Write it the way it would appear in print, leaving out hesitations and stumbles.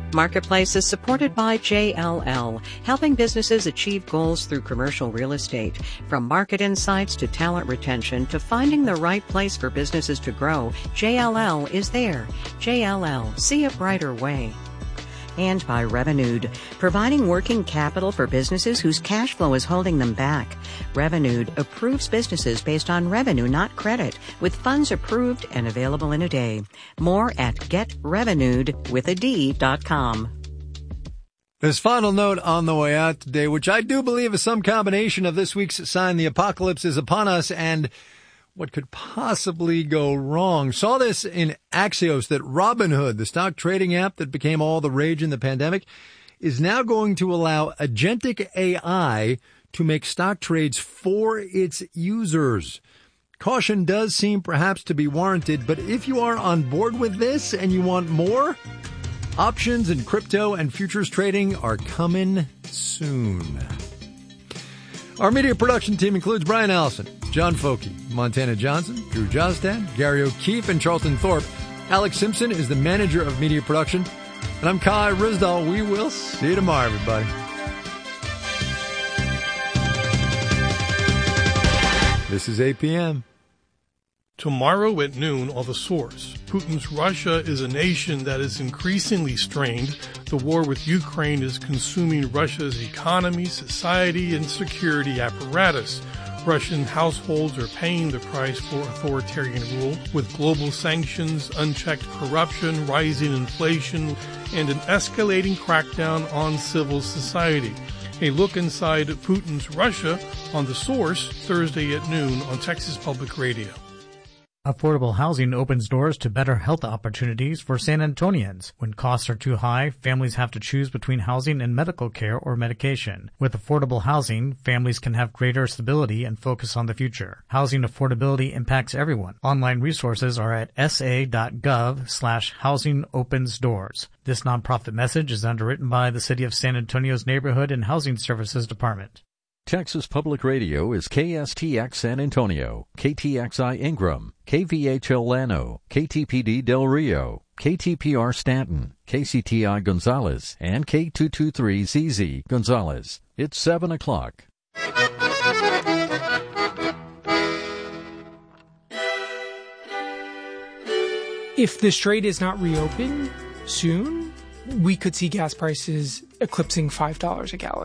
Marketplace is supported by JLL, helping businesses achieve goals through commercial real estate. From market insights to talent retention to finding the right place for businesses to grow, JLL is there. JLL, see a brighter way. And by Revenued, providing working capital for businesses whose cash flow is holding them back. Revenued approves businesses based on revenue, not credit, with funds approved and available in a day. More at getrevenued.com. This final note on the way out today, which I do believe is some combination of this week's sign the apocalypse is upon us and what could possibly go wrong. Saw this in Axios that Robinhood, the stock trading app that became all the rage in the pandemic, is now going to allow agentic AI to make stock trades for its users. Caution does seem perhaps to be warranted, but if you are on board with this and you want more, options in crypto and futures trading are coming soon. Our media production team includes Brian Allison, John Foki, Montana Johnson, Drew Jostad, Gary O'Keefe, and Charlton Thorpe. Alex Simpson is the manager of media production. And I'm Kai Rizdal. We will see you tomorrow, everybody. This is APM. Tomorrow at noon on The Source, Putin's Russia is a nation that is increasingly strained. The war with Ukraine is consuming Russia's economy, society, and security apparatus. Russian households are paying the price for authoritarian rule, with global sanctions, unchecked corruption, rising inflation, and an escalating crackdown on civil society. A look inside Putin's Russia on The Source, Thursday at noon on Texas Public Radio. Affordable housing opens doors to better health opportunities for San Antonians. When costs are too high, families have to choose between housing and medical care or medication. With affordable housing, families can have greater stability and focus on the future. Housing affordability impacts everyone. Online resources are at sa.gov/housingopensdoors. This nonprofit message is underwritten by the City of San Antonio's Neighborhood and Housing Services Department. Texas Public Radio is KSTX San Antonio, KTXI Ingram, KVHL Llano, KTPD Del Rio, KTPR Stanton, KCTI Gonzales, and K223ZZ Gonzales. It's 7 o'clock. If the Strait is not reopened soon, we could see gas prices eclipsing $5 a gallon.